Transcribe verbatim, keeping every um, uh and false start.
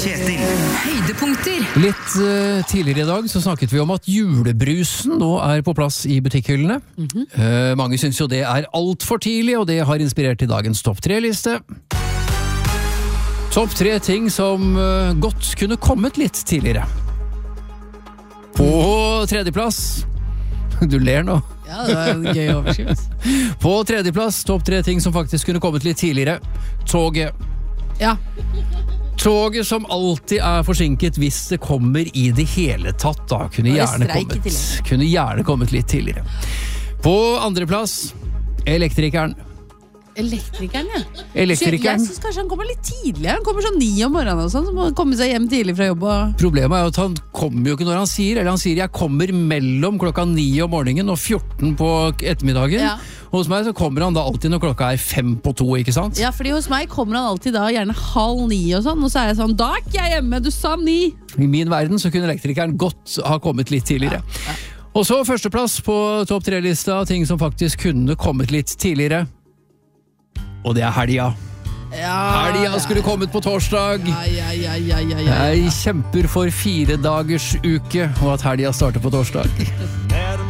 Kjetil. Høydepunkter. Litt uh, tidligere i dag så snakket vi om at julebrusen nå er på plass i butikkhyllene. Mm-hmm. uh, mange synes jo det er alt for tidlig, og det har inspirert til dagens topp tre-liste. Topp tre ting som uh, godt kunne kommet litt tidligere. På tredjeplass. Du ler nå. Ja, det var en gøy overskrift. På tredjeplass, topp tre ting som faktisk kunne kommet litt tidligere. Toget. Ja. Toget som alltid er forsinket hvis det kommer i det hele tatt, da kunne gjerne kommet, kunne gjerne kommet litt tidligere. På andreplass, elektrikeren. Elektrikeren, ja. Elektrikeren. Jeg synes kanskje han kommer litt tidligere. Han kommer sånn ni om morgenen og sånn, så må han komme seg hjem tidlig fra jobb. Og... Problemet er jo at han kommer jo ikke når han sier, eller han sier jeg kommer mellom klokka ni om morgenen og fjorten på ettermiddagen. Ja. Hos meg så kommer han da alltid når klokka er fem på to, ikke sant? Ja, fordi hos meg kommer han alltid da gjerne halv ni og sånn, og så er jeg sånn, da er ikke jeg hjemme, du sa ni. I min verden så kunne elektrikeren godt ha kommet litt tidligere. Ja. Ja. Og så førsteplass på topp tre-lista, ting som faktisk kunne kommet litt tidligere. Og det er helga. Ja, helga skulle ja, kommet på torsdag. Ja, ja, ja, ja, ja, ja. Jeg kjemper for fire dagers uke, og at helga starter på torsdag.